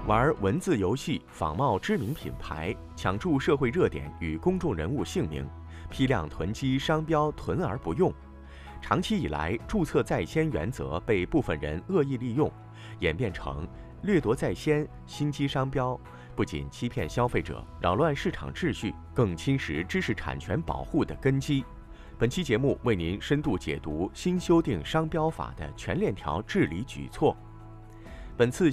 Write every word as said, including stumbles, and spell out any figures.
玩文字游戏仿冒知名品牌，抢注社会热点与公众人物姓名，批量囤积商标囤而不用。长期以来，注册在先原则被部分人恶意利用，演变成掠夺在先、心机商标，不仅欺骗消费者、扰乱市场秩序，更侵蚀知识产权保护的根基。本期节目为您深度解读新修订商标法的全链条治理举措。本次